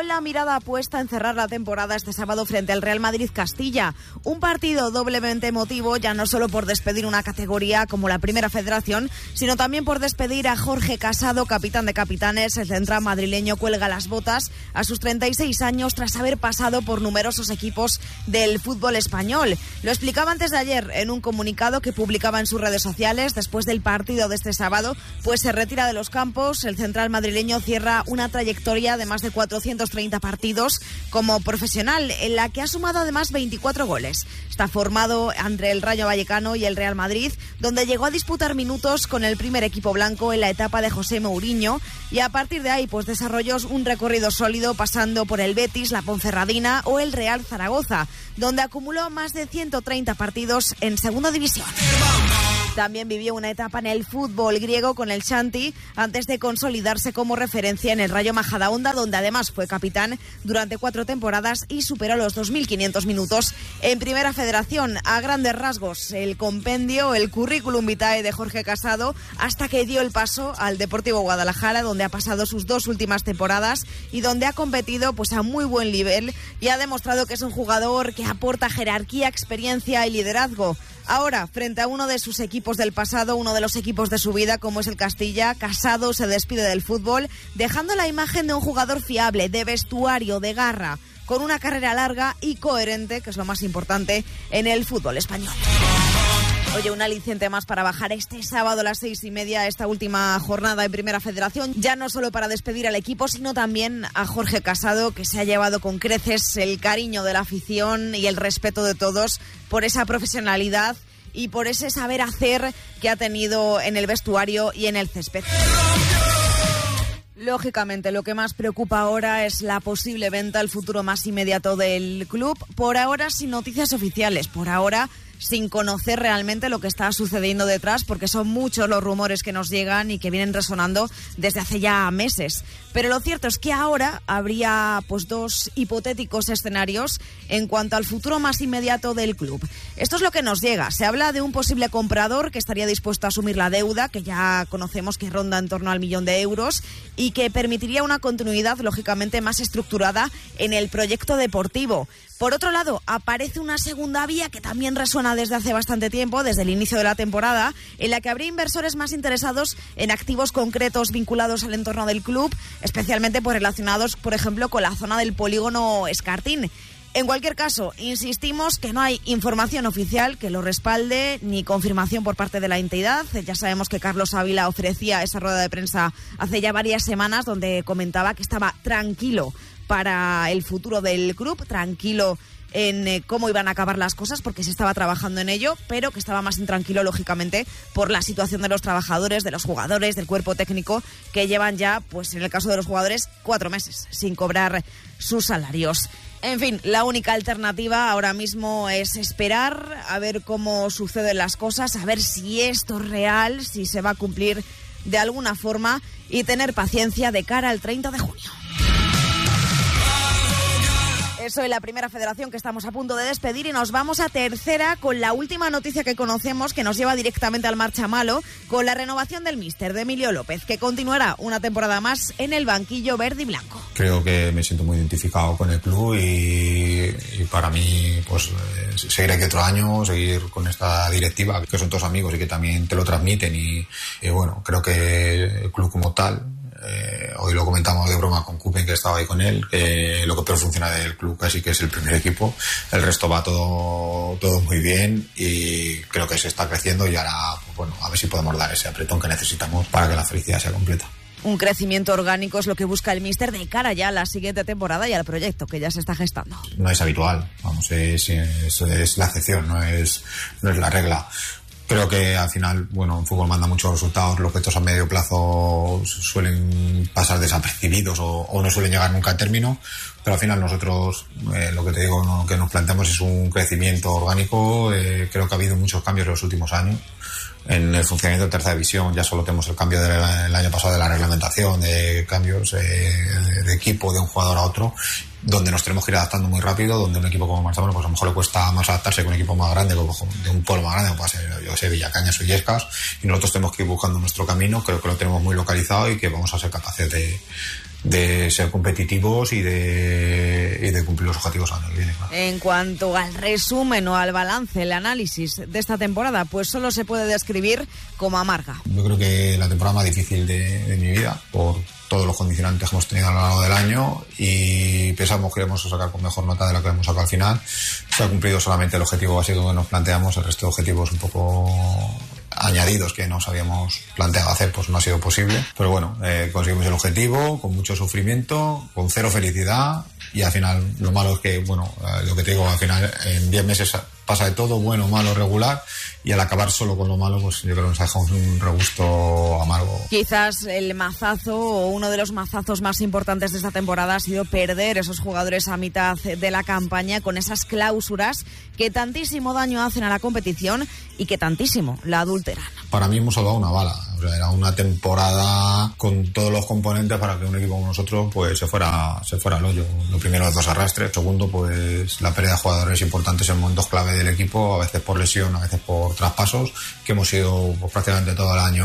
con la mirada puesta en cerrar la temporada este sábado frente al Real Madrid Castilla. Un partido doblemente emotivo, ya no solo por despedir una categoría como la Primera Federación, sino también por despedir a Jorge Casado, capitán de capitanes. El central madrileño cuelga las botas a sus 36 años tras haber pasado por numerosos equipos del fútbol español. Lo explicaba antes de ayer en un comunicado que publicaba en sus redes sociales. Después del partido de este sábado, pues se retira de los campos. El central madrileño cierra una trayectoria de más de 430 partidos como profesional, en la que ha sumado además 24 goles. Está formado entre el Rayo Vallecano y el Real Madrid, donde llegó a disputar minutos con el primer equipo blanco en la etapa de José Mourinho, y a partir de ahí pues desarrolló un recorrido sólido pasando por el Betis, la Ponferradina o el Real Zaragoza, donde acumuló más de 130 partidos en Segunda División. También vivió una etapa en el fútbol griego con el Xanthi antes de consolidarse como referencia en el Rayo Majadahonda, donde además fue capitán durante 4 temporadas y superó los 2.500 minutos en Primera Federación. A grandes rasgos, el compendio, el currículum vitae de Jorge Casado, hasta que dio el paso al Deportivo Guadalajara, donde ha pasado sus 2 últimas temporadas y donde ha competido pues a muy buen nivel y ha demostrado que es un jugador que aporta jerarquía, experiencia y liderazgo. Ahora, frente a uno de sus equipos del pasado, uno de los equipos de su vida, como es el Castilla, Casado se despide del fútbol, dejando la imagen de un jugador fiable, de vestuario, de garra, con una carrera larga y coherente, que es lo más importante en el fútbol español. Oye, un aliciente más para bajar este sábado a las 6:30 esta última jornada en Primera Federación, ya no solo para despedir al equipo, sino también a Jorge Casado, que se ha llevado con creces el cariño de la afición y el respeto de todos por esa profesionalidad y por ese saber hacer que ha tenido en el vestuario y en el césped. Lógicamente, lo que más preocupa ahora es la posible venta, el futuro más inmediato del club. Por ahora, sin noticias oficiales, por ahora sin conocer realmente lo que está sucediendo detrás, porque son muchos los rumores que nos llegan y que vienen resonando desde hace ya meses. Pero lo cierto es que ahora habría pues 2 hipotéticos escenarios en cuanto al futuro más inmediato del club. Esto es lo que nos llega. Se habla de un posible comprador que estaría dispuesto a asumir la deuda, que ya conocemos que ronda en torno al 1 millón de euros, y que permitiría una continuidad lógicamente más estructurada en el proyecto deportivo. Por otro lado, aparece una segunda vía que también resuena desde hace bastante tiempo, desde el inicio de la temporada, en la que habría inversores más interesados en activos concretos vinculados al entorno del club, especialmente pues relacionados, por ejemplo, con la zona del polígono Escartín. En cualquier caso, insistimos que no hay información oficial que lo respalde ni confirmación por parte de la entidad. Ya sabemos que Carlos Ávila ofrecía esa rueda de prensa hace ya varias semanas donde comentaba que estaba tranquilo para el futuro del club, tranquilo en cómo iban a acabar las cosas porque se estaba trabajando en ello, pero que estaba más intranquilo, lógicamente, por la situación de los trabajadores, de los jugadores, del cuerpo técnico, que llevan ya, pues en el caso de los jugadores, 4 meses sin cobrar sus salarios. En fin, la única alternativa ahora mismo es esperar a ver cómo suceden las cosas, a ver si esto es real, si se va a cumplir de alguna forma y tener paciencia de cara al 30 de junio. Eso en la Primera Federación, que estamos a punto de despedir, y nos vamos a Tercera con la última noticia que conocemos, que nos lleva directamente al marchamalo, con la renovación del míster, de Emilio López, que continuará una temporada más en el banquillo verde y blanco. Creo que me siento muy identificado con el club y para mí pues seguir aquí otro año, seguir con esta directiva, que son todos amigos y que también te lo transmiten y bueno, creo que el club como tal, hoy lo comentamos de broma con Cupen, que estaba ahí con él, que lo que peor funciona del club casi que es el primer equipo, el resto va todo muy bien y creo que se está creciendo y ahora pues bueno, a ver si podemos dar ese apretón que necesitamos para que la felicidad sea completa. Un crecimiento orgánico es lo que busca el míster de cara ya a la siguiente temporada y al proyecto que ya se está gestando. No es habitual, vamos, es la excepción, no es la regla. Creo que al final, bueno, en fútbol manda muchos resultados, los proyectos a medio plazo suelen pasar desapercibidos o no suelen llegar nunca a término, pero al final nosotros, lo que te digo, lo que nos planteamos es un crecimiento orgánico. Creo que ha habido muchos cambios en los últimos años en el funcionamiento de Tercera División. Ya solo tenemos el cambio del año pasado de la reglamentación, de cambios de equipo de un jugador a otro, donde nos tenemos que ir adaptando muy rápido, donde un equipo como Marchamano pues a lo mejor le cuesta más adaptarse que un equipo más grande, de un pueblo más grande, como puede ser, yo sé, Villacañas o Illescas, y nosotros tenemos que ir buscando nuestro camino. Creo que lo tenemos muy localizado y que vamos a ser capaces de ser competitivos y de cumplir los objetivos al año que viene. Claro. En cuanto al resumen o al balance, el análisis de esta temporada, pues solo se puede describir como amarga. Yo creo que la temporada más difícil de mi vida, por todos los condicionantes que hemos tenido a lo largo del año, y pensamos que íbamos a sacar con mejor nota de la que hemos sacado al final. Se ha cumplido solamente el objetivo básico que nos planteamos, el resto de objetivos un poco añadidos que nos habíamos planteado hacer, pues no ha sido posible. Pero bueno, conseguimos el objetivo con mucho sufrimiento, con cero felicidad, y al final lo malo es que, bueno, lo que te digo, al final en 10 meses pasa de todo, bueno, malo, regular, y al acabar solo con lo malo, pues yo creo que nos dejamos un regusto amargo. Quizás el mazazo o uno de los mazazos más importantes de esta temporada ha sido perder esos jugadores a mitad de la campaña con esas cláusulas que tantísimo daño hacen a la competición y que tantísimo la adulteran. Para mí hemos salvado una bala. O sea, era una temporada con todos los componentes para que un equipo como nosotros pues se fuera al hoyo. Lo primero, los arrastres. Segundo, pues la pérdida de jugadores importantes en momentos clave del equipo, a veces por lesión, a veces por traspasos, que hemos ido pues, prácticamente todo el año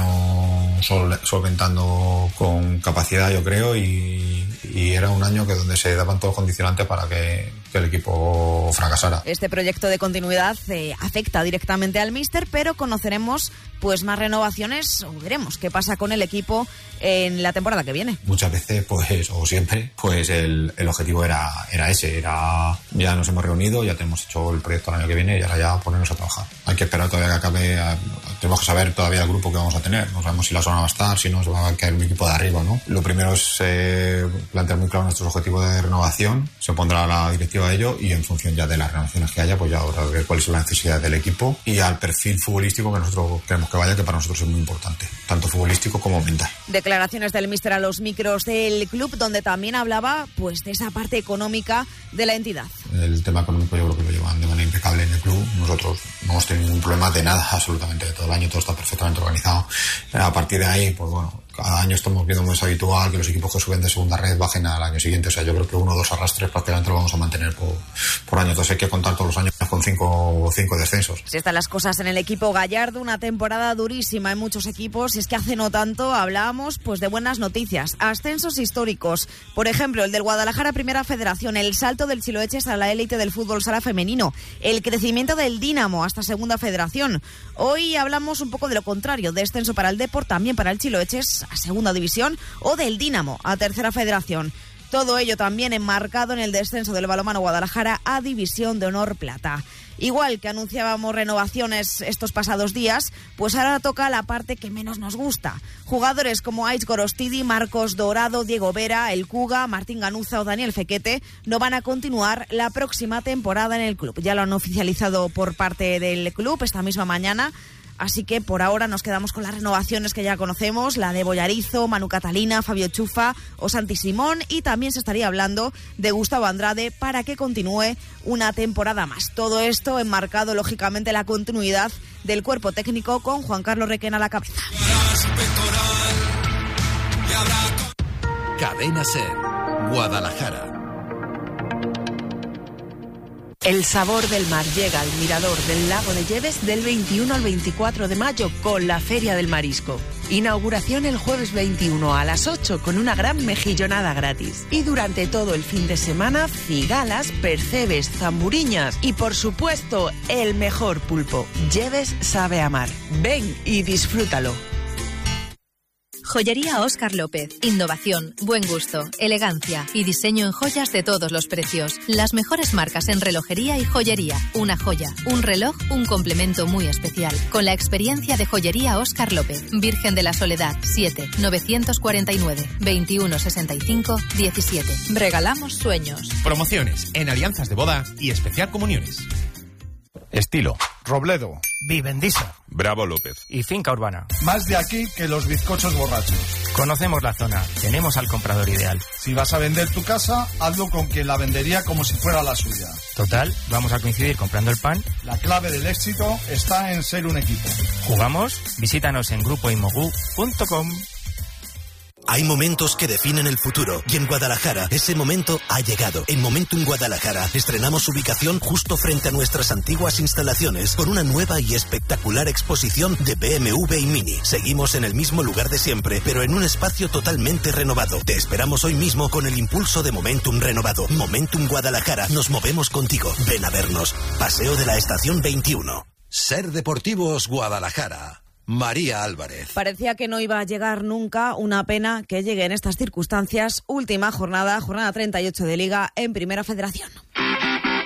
solventando con capacidad, yo creo, y era un año que donde se daban todos los condicionantes para que el equipo fracasara. Este proyecto de continuidad afecta directamente al míster, pero conoceremos pues más renovaciones, o veremos qué pasa con el equipo en la temporada que viene. Muchas veces, pues, o siempre, pues el objetivo era ese, ya nos hemos reunido, ya tenemos hecho el proyecto el año que viene y ahora ya ponernos a trabajar. Hay que esperar todavía que acabe, tenemos que saber todavía el grupo que vamos a tener, no sabemos si la zona va a estar, si no se va a caer un equipo de arriba, ¿no? Lo primero es plantear muy claro nuestros objetivos de renovación, se pondrá la directiva a ello, y en función ya de las renovaciones que haya, pues ya habrá que ver cuáles son las necesidades del equipo y al perfil futbolístico que nosotros queremos que vaya, que para nosotros es muy importante, tanto futbolístico como mental. Declaraciones del míster a los micros del club, donde también hablaba pues de esa parte económica de la entidad. El tema económico yo creo que lo llevan de manera impecable en el club. Nosotros no hemos tenido ningún problema de nada, absolutamente de todo el año, todo está perfectamente organizado. A partir de ahí, pues bueno, cada año estamos viendo como es habitual que los equipos que suben de segunda red bajen al año siguiente. O sea, yo creo que 1 o 2 arrastres prácticamente lo vamos a mantener por año. Entonces hay que contar todos los años con 5 descensos. Si están las cosas en el equipo Gallardo, una temporada durísima en muchos equipos. Y es que hace no tanto hablábamos pues de buenas noticias, ascensos históricos. Por ejemplo, el del Guadalajara Primera Federación, el salto del Chiloeches a la élite del fútbol sala femenino, el crecimiento del Dínamo hasta Segunda Federación. Hoy hablamos un poco de lo contrario, descenso para el Depor, también para el Chiloeches a Segunda División, o del Dínamo a Tercera Federación. Todo ello también enmarcado en el descenso del balonmano Guadalajara a División de Honor Plata. Igual que anunciábamos renovaciones estos pasados días, pues ahora toca la parte que menos nos gusta. Jugadores como Ais Gorostidi, Marcos Dorado, Diego Vera, El Cuga, Martín Ganuza o Daniel Fequete no van a continuar la próxima temporada en el club. Ya lo han oficializado por parte del club esta misma mañana. Así que por ahora nos quedamos con las renovaciones que ya conocemos, la de Bollarizo, Manu Catalina, Fabio Chufa o Santi Simón, y también se estaría hablando de Gustavo Andrade para que continúe una temporada más. Todo esto enmarcado lógicamente la continuidad del cuerpo técnico con Juan Carlos Requena a la cabeza. Cadena SER, Guadalajara. El sabor del mar llega al mirador del lago de Lleves del 21 al 24 de mayo con la Feria del Marisco. Inauguración el jueves 21 a las 8 con una gran mejillonada gratis. Y durante todo el fin de semana, cigalas, percebes, zamburiñas y por supuesto el mejor pulpo. Lleves sabe a mar. Ven y disfrútalo. Joyería Óscar López. Innovación, buen gusto, elegancia y diseño en joyas de todos los precios. Las mejores marcas en relojería y joyería. Una joya, un reloj, un complemento muy especial. Con la experiencia de Joyería Óscar López. Virgen de la Soledad, 7 949 2165 17. Regalamos sueños. Promociones en alianzas de boda y especial comuniones. Estilo. Robledo. Vivendisa. Bravo López. Y Finca Urbana. Más de aquí que los bizcochos borrachos. Conocemos la zona. Tenemos al comprador ideal. Si vas a vender tu casa, hazlo con quien la vendería como si fuera la suya. Total, vamos a coincidir comprando el pan. La clave del éxito está en ser un equipo. ¿Jugamos? Visítanos en grupoimogu.com. Hay momentos que definen el futuro y en Guadalajara ese momento ha llegado. En Momentum Guadalajara estrenamos ubicación justo frente a nuestras antiguas instalaciones con una nueva y espectacular exposición de BMW y Mini. Seguimos en el mismo lugar de siempre, pero en un espacio totalmente renovado. Te esperamos hoy mismo con el impulso de Momentum renovado. Momentum Guadalajara, nos movemos contigo. Ven a vernos. Paseo de la Estación 21. Ser Deportivos Guadalajara. María Álvarez. Parecía que no iba a llegar nunca, una pena que llegue en estas circunstancias. Última jornada 38 de Liga en Primera Federación.